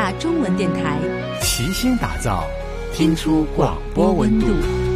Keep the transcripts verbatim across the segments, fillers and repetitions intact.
大中文电台， 齐心打造，听出广播温度。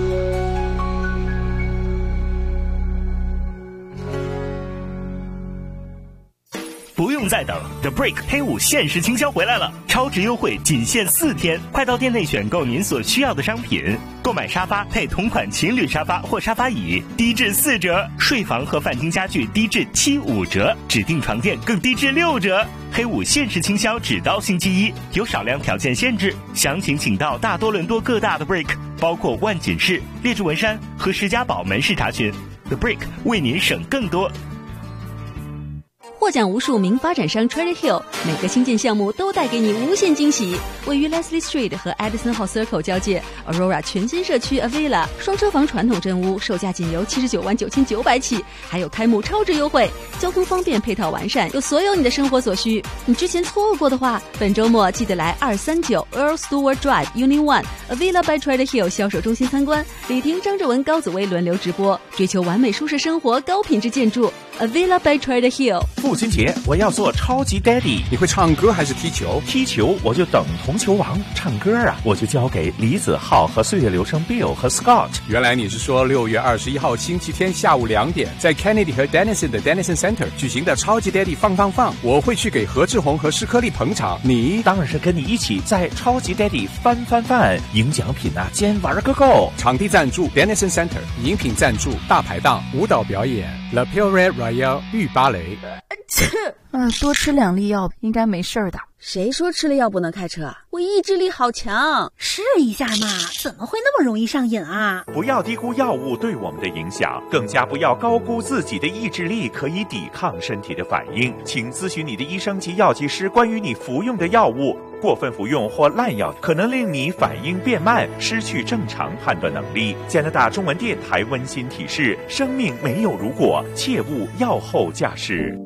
不用再等 ，The Break 黑五限时倾销回来了，超值优惠仅限四天，快到店内选购您所需要的商品，购买沙发配同款情侣沙发或沙发椅，低至四折；睡房和饭厅家具低至七五折，指定床垫更低至六折。黑五限时倾销只到星期一，有少量条件限制，详情请到大多伦多各大的 Break， 包括万锦市、列治文山和石家堡门市查询。The Break 为您省更多。 获奖无数名发展商 Treasure Hill， 每个新建项目都带给你无限惊喜。位于 Leslie Street 和 Edison Hall Circle 交界 Aurora 全新社区 Avila 双车房传统真屋，售价仅由七十九万九千九百起，还有开幕超值优惠，交通方便，配套完善，有所有你的生活所需。你之前错过的话，本周末记得来二三九 Earl Stewart Drive Unit One Avila by Treasure Hill 销售中心参观，李婷、张志文、高紫薇轮流直播，追求完美舒适生活，高品质建筑 Avila by Treasure Hill。 父亲节我要做超级 daddy， 你会唱歌还是踢球？ 踢球我就等同球王，唱歌啊我就交给李子浩和岁月流声 Bill 和 Scott。 原来你是说六月二十一号星期天下午两点，在 Kennedy 和 Denison 的 Denison Center 举行的超级 daddy 放放放，我会去给何志宏和施克利捧场。你当然是跟你一起在超级 daddy 翻翻翻，赢奖品啊，兼玩个够。 场地赞助 Denison Center， 饮品赞助大排档，舞蹈表演 La Pure Royale 御芭蕾。 嗯，多吃两粒药应该没事的。 谁说吃了药不能开车？我意志力好强。 试一下嘛，怎么会那么容易上瘾啊？ 不要低估药物对我们的影响，更加不要高估自己的意志力可以抵抗身体的反应。请咨询你的医生及药剂师关于你服用的药物。过分服用或滥药可能令你反应变慢，失去正常判断能力。加拿大中文电台温馨提示：生命没有如果，切勿药后驾驶。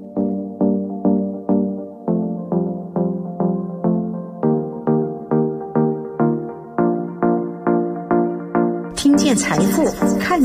听见财富，看